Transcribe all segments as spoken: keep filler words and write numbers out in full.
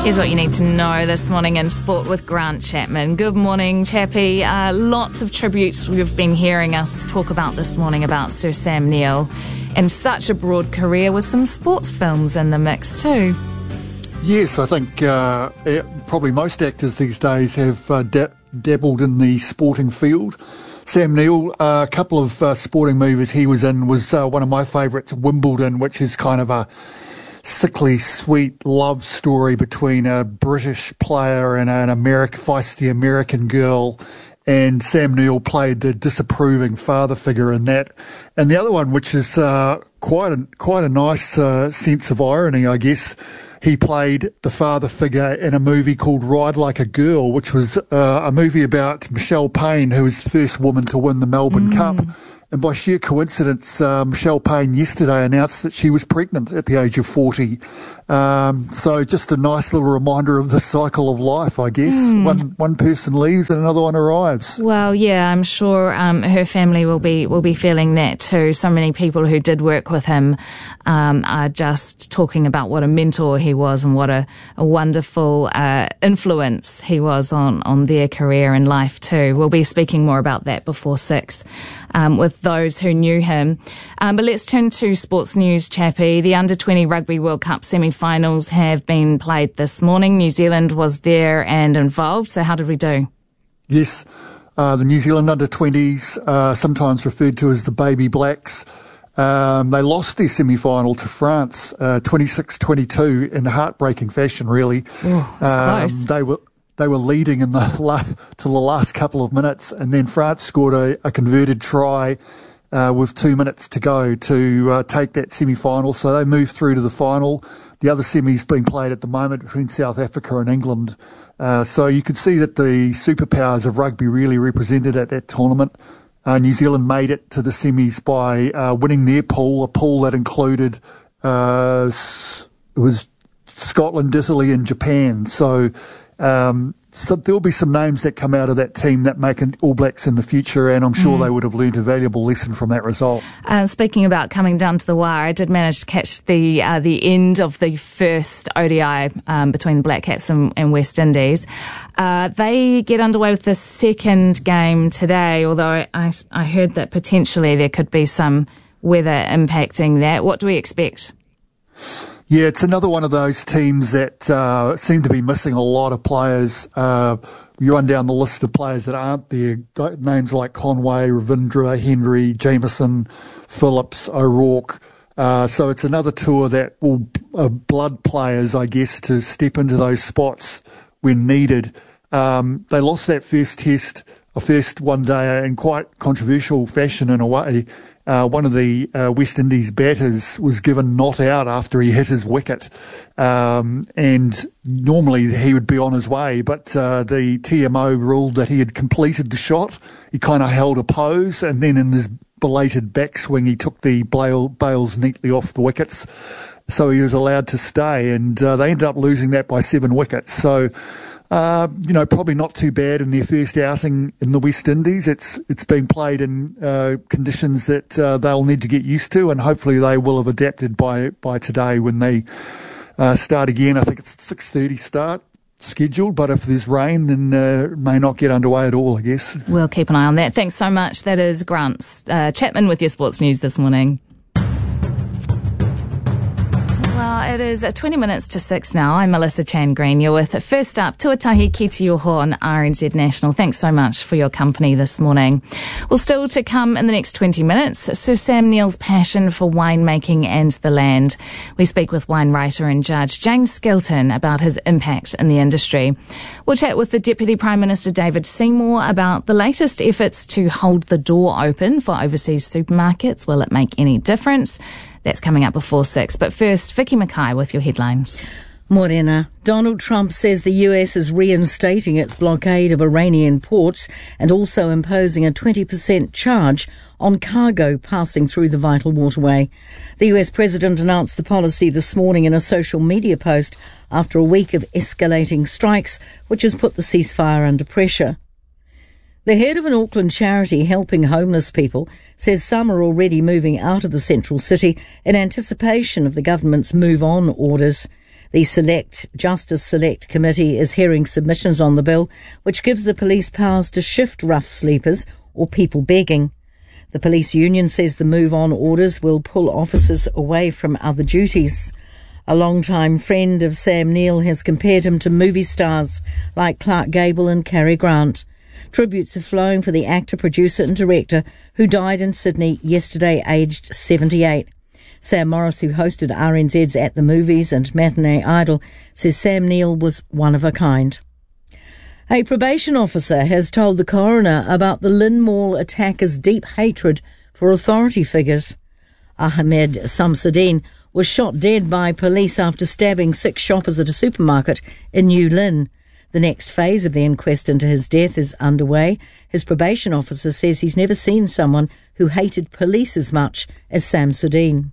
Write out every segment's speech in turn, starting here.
Here's what you need to know this morning in sport with Grant Chapman. Good morning, Chappie. Uh, lots of tributes we've been hearing us talk about this morning about Sir Sam Neill, and such a broad career with some sports films in the mix too. Yes, I think uh, probably most actors these days have uh, da- dabbled in the sporting field. Sam Neill, uh, a couple of uh, sporting movies he was in was uh, one of my favourites, Wimbledon, which is kind of a sickly, sweet love story between a British player and an American, feisty American girl. And Sam Neill played the disapproving father figure in that. And the other one, which is uh, quite a quite a nice uh, sense of irony, I guess, he played the father figure in a movie called Ride Like a Girl, which was uh, a movie about Michelle Payne, who was the first woman to win the Melbourne mm. Cup. And by sheer coincidence, uh, Michelle Payne yesterday announced that she was pregnant at the age of forty. Um, so just a nice little reminder of the cycle of life, I guess. Mm. One one person leaves and another one arrives. Well, yeah, I'm sure um, her family will be will be feeling that too. So many people who did work with him um, are just talking about what a mentor he was and what a, a wonderful uh, influence he was on, on their career and life too. We'll be speaking more about that before six um, with those who knew him. Um, but let's turn to sports news, Chappie. The under twenty Rugby World Cup semi-finals have been played this morning. New Zealand was there and involved. So how did we do? Yes, uh, the New Zealand under twenties, uh, sometimes referred to as the Baby Blacks, um, they lost their semi-final to France, uh, twenty-six twenty-two in heartbreaking fashion, really. Oh, that's close. They were They were leading in the la- to the last couple of minutes, and then France scored a, a converted try uh, with two minutes to go to uh, take that semi-final. So they moved through to the final. The other semi's being played at the moment between South Africa and England. Uh, so you could see that the superpowers of rugby really represented at that tournament. Uh, New Zealand made it to the semis by uh, winning their pool, a pool that included uh, it was Scotland, Italy, and Japan. So. Um, so there'll be some names that come out of that team that make an All Blacks in the future, and I'm sure mm. they would have learned a valuable lesson from that result. Uh, speaking about coming down to the wire, I did manage to catch the uh, the end of the first O D I um, between the Black Caps and, and West Indies. Uh, they get underway with the second game today, although I, I heard that potentially there could be some weather impacting that. What do we expect? Yeah, it's another one of those teams that uh, seem to be missing a lot of players. Uh, you run down the list of players that aren't there, names like Conway, Ravindra, Henry, Jameson, Phillips, O'Rourke. Uh, so it's another tour that will uh, blood players, I guess, to step into those spots when needed. Um, they lost that first test, a first one day in quite controversial fashion in a way. Uh, one of the uh, West Indies batters was given not out after he hit his wicket, um, and normally he would be on his way, but uh, the T M O ruled that he had completed the shot. He kind of held a pose, and then in his belated backswing he took the bail, bails neatly off the wickets, so he was allowed to stay, and uh, they ended up losing that by seven wickets. So Uh, you know, probably not too bad in their first outing in the West Indies. It's it's been played in uh, conditions that uh, they'll need to get used to, and hopefully they will have adapted by by today when they uh, start again. I think it's six thirty start scheduled, but if there's rain, then uh, it may not get underway at all, I guess. We'll keep an eye on that. Thanks so much. That is Grant uh, Chapman with your sports news this morning. Well, it is twenty minutes to six now. I'm Melissa Chan Green. You're with it. First up, Tuatahi ki te Oho on R N Z National. Thanks so much for your company this morning. Well, still to come in the next twenty minutes, Sir Sam Neill's passion for winemaking and the land. We speak with wine writer and judge James Skelton about his impact in the industry. We'll chat with the Deputy Prime Minister David Seymour about the latest efforts to hold the door open for overseas supermarkets. Will it make any difference? That's coming up before six. But first, Vicky Mackay with your headlines. Morena. Donald Trump says the U S is reinstating its blockade of Iranian ports and also imposing a twenty percent charge on cargo passing through the vital waterway. The U S president announced the policy this morning in a social media post after a week of escalating strikes, which has put the ceasefire under pressure. The head of an Auckland charity helping homeless people says some are already moving out of the central city in anticipation of the government's move-on orders. The Select Justice Select Committee is hearing submissions on the bill, which gives the police powers to shift rough sleepers or people begging. The police union says the move on orders will pull officers away from other duties. A long-time friend of Sam Neill has compared him to movie stars like Clark Gable and Cary Grant. Tributes are flowing for the actor, producer and director who died in Sydney yesterday, aged seventy-eight. Sam Morris, who hosted R N Z's At the Movies and Matinee Idol, says Sam Neill was one of a kind. A probation officer has told the coroner about the Lynn Mall attacker's deep hatred for authority figures. Ahmed Samsudeen was shot dead by police after stabbing six shoppers at a supermarket in New Lynn. The next phase of the inquest into his death is underway. His probation officer says he's never seen someone who hated police as much as Samsudeen.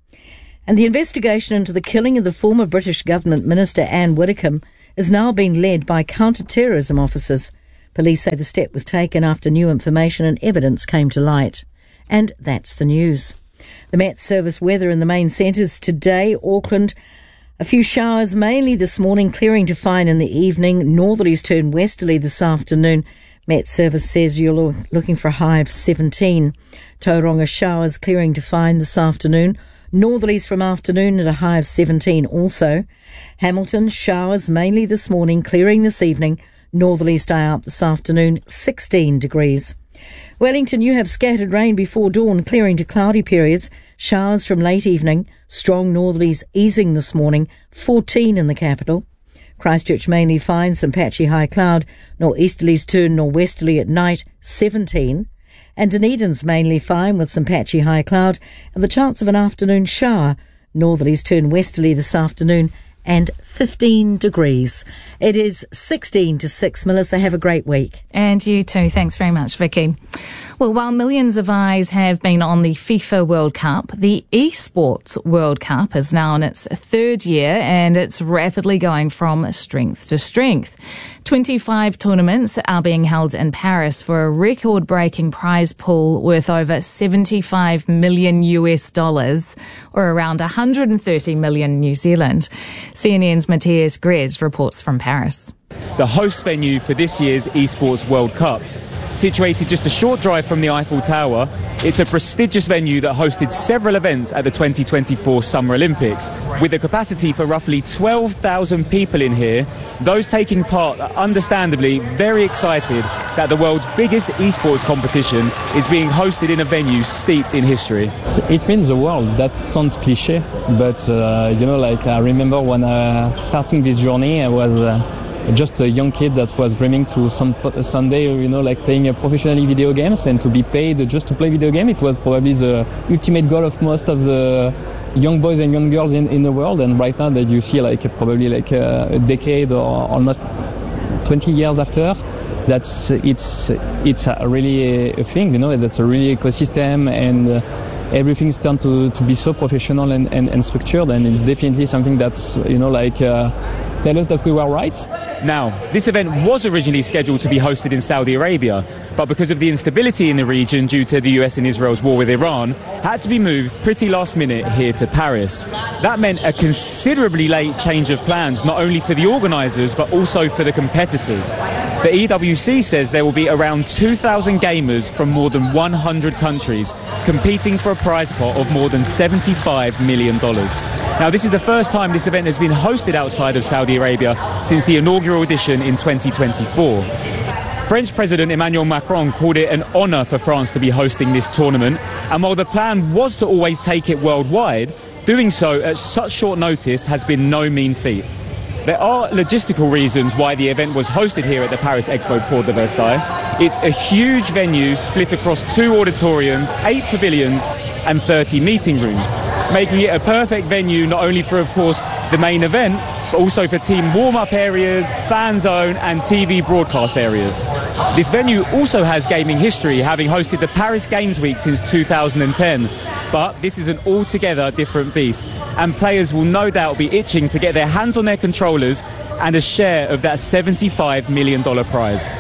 And the investigation into the killing of the former British government minister Anne Widdecombe is now being led by counter-terrorism officers. Police say the step was taken after new information and evidence came to light. And that's the news. The Met Service weather in the main centres today. Auckland, a few showers mainly this morning, clearing to fine in the evening. Northerlies turn westerly this afternoon. Met Service says you're lo- looking for a high of seventeen. Tauranga showers clearing to fine this afternoon. Northerlies from afternoon at a high of seventeen also. Hamilton, showers mainly this morning, clearing this evening. Northerlies die out this afternoon, sixteen degrees. Wellington, you have scattered rain before dawn, clearing to cloudy periods. Showers from late evening. Strong northerlies easing this morning, fourteen in the capital. Christchurch mainly fine, some patchy high cloud. Nor'easterlies turn nor'westerly at night, seventeen. And Dunedin's mainly fine with some patchy high cloud and the chance of an afternoon shower. Northerlies turn westerly this afternoon and fifteen degrees. It is sixteen to six. Melissa, have a great week. And you too. Thanks very much, Vicky. Well, while millions of eyes have been on the FIFA World Cup, the Esports World Cup is now in its third year and it's rapidly going from strength to strength. twenty-five tournaments are being held in Paris for a record-breaking prize pool worth over seventy-five million US dollars, or around one hundred thirty million New Zealand. C N N's Matthias Grez reports from Paris. The host venue for this year's Esports World Cup. Situated just a short drive from the Eiffel Tower, it's a prestigious venue that hosted several events at the twenty twenty-four Summer Olympics. With a capacity for roughly twelve thousand people in here, those taking part are understandably very excited that the world's biggest esports competition is being hosted in a venue steeped in history. It means the world. That sounds cliche, but uh, you know, like I remember when uh, starting this journey, I was uh, just a young kid that was dreaming to some someday, you know, like playing professionally video games and to be paid just to play video game. It was probably the ultimate goal of most of the young boys and young girls in, in the world. And right now that you see like probably like a, a decade or almost twenty years after, that's it's it's a really a thing, you know, that's a really ecosystem, and uh, everything's turned to, to be so professional and, and, and structured, and it's definitely something that's, you know, like uh, tell us that we were right. Now, this event was originally scheduled to be hosted in Saudi Arabia, but because of the instability in the region due to the U S and Israel's war with Iran, had to be moved pretty last minute here to Paris. That meant a considerably late change of plans, not only for the organisers, but also for the competitors. The E W C says there will be around two thousand gamers from more than one hundred countries competing for a prize pot of more than seventy-five million dollars. Now, this is the first time this event has been hosted outside of Saudi Arabia since the inaugural edition in twenty twenty-four. French President Emmanuel Macron called it an honour for France to be hosting this tournament, and while the plan was to always take it worldwide, doing so at such short notice has been no mean feat. There are logistical reasons why the event was hosted here at the Paris Expo Porte de Versailles. It's a huge venue split across two auditoriums, eight pavilions and thirty meeting rooms, making it a perfect venue not only for, of course, the main event, but also for team warm-up areas, fan zone and T V broadcast areas. This venue also has gaming history, having hosted the Paris Games Week since two thousand ten. But this is an altogether different beast, and players will no doubt be itching to get their hands on their controllers and a share of that seventy-five million dollars prize.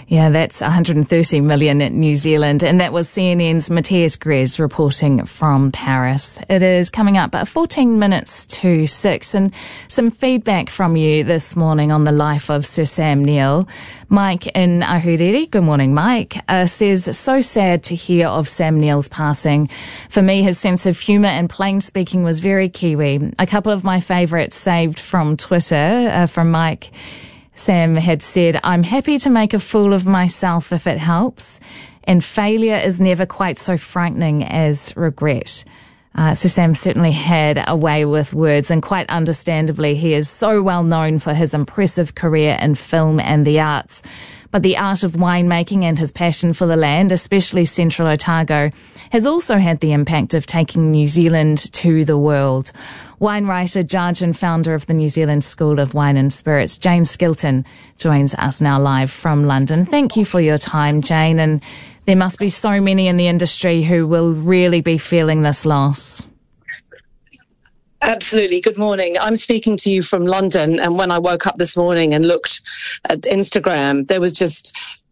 Yeah, that's one hundred thirty million in New Zealand. And that was C N N's Matthias Grez reporting from Paris. It is coming up at fourteen minutes to six, and some feedback from you this morning on the life of Sir Sam Neill. Mike in Ahuriri, good morning, Mike, uh, says, so sad to hear of Sam Neill's passing. For me, his sense of humour and plain speaking was very Kiwi. A couple of my favourites saved from Twitter, uh, from Mike. Sam had said, I'm happy to make a fool of myself if it helps, and failure is never quite so frightening as regret. Uh, so Sam certainly had a way with words, and quite understandably, he is so well known for his impressive career in film and the arts. But the art of winemaking and his passion for the land, especially Central Otago, has also had the impact of taking New Zealand to the world. Wine writer, judge and founder of the New Zealand School of Wine and Spirits, Jane Skilton, joins us now live from London. Thank you for your time, Jane, and there must be so many in the industry who will really be feeling this loss. Absolutely. Good morning. I'm speaking to you from London, and when I woke up this morning and looked at Instagram, there was just